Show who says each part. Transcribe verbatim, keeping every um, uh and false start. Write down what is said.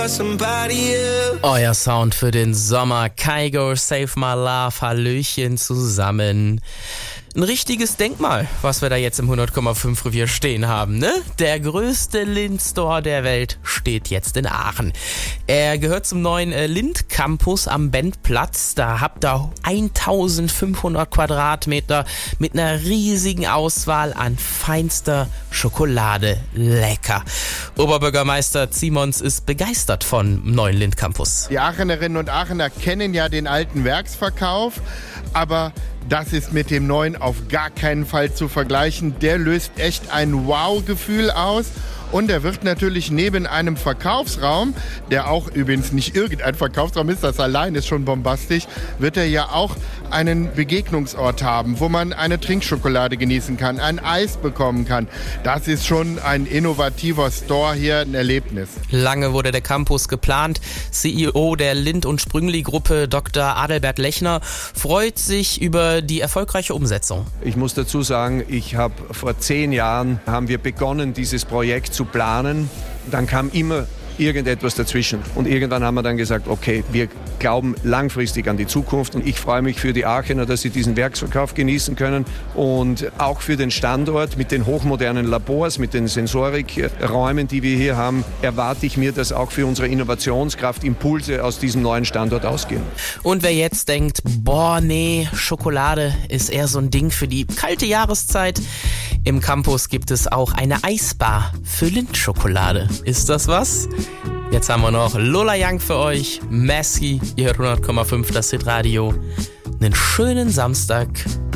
Speaker 1: Euer Sound für den Sommer. Kygo, Save My Love, Hallöchen zusammen. Ein richtiges Denkmal, was wir da jetzt im hundert Komma fünf Revier stehen haben, ne? Der größte Lind-Store der Welt steht jetzt in Aachen. Er gehört zum neuen äh, Lind-Campus am Bendplatz. Da habt ihr eintausendfünfhundert Quadratmeter mit einer riesigen Auswahl an feinster Schokolade. Lecker. Oberbürgermeister Simons ist begeistert vom neuen Lind-Campus.
Speaker 2: Die Aachenerinnen und Aachener kennen ja den alten Werksverkauf, aber das ist mit dem neuen auf gar keinen Fall zu vergleichen. Der löst echt ein Wow-Gefühl aus. Und er wird natürlich neben einem Verkaufsraum, der auch übrigens nicht irgendein Verkaufsraum ist, das allein ist schon bombastisch, wird er ja auch einen Begegnungsort haben, wo man eine Trinkschokolade genießen kann, ein Eis bekommen kann. Das ist schon ein innovativer Store hier, ein Erlebnis.
Speaker 1: Lange wurde der Campus geplant. C E O der Lind- und Sprüngli-Gruppe, Doktor Adalbert Lechner, freut sich über die erfolgreiche Umsetzung.
Speaker 3: Ich muss dazu sagen, ich habe vor zehn Jahren haben wir begonnen, dieses Projekt zu planen. Dann kam immer irgendetwas dazwischen. Und irgendwann haben wir dann gesagt, okay, wir glauben langfristig an die Zukunft. Und ich freue mich für die Aachener, dass sie diesen Werksverkauf genießen können. Und auch für den Standort mit den hochmodernen Labors, mit den Sensorikräumen, die wir hier haben, erwarte ich mir, dass auch für unsere Innovationskraft Impulse aus diesem neuen Standort ausgehen.
Speaker 1: Und wer jetzt denkt, boah, nee, Schokolade ist eher so ein Ding für die kalte Jahreszeit. Im Campus gibt es auch eine Eisbar für Lindschokolade. Ist das was? Jetzt haben wir noch Lola Young für euch. Messi, ihr hört hundert Komma fünf, das Hitradio. Einen schönen Samstag.